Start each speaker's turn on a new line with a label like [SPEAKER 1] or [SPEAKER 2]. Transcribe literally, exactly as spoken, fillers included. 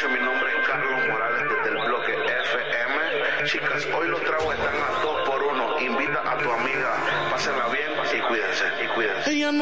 [SPEAKER 1] mi nombre es Carlos Morales desde el bloque F M. Chicas, hoy los tragos están a dos por uno. Invita a tu amiga, pásenla bien y cuídense, y cuídense.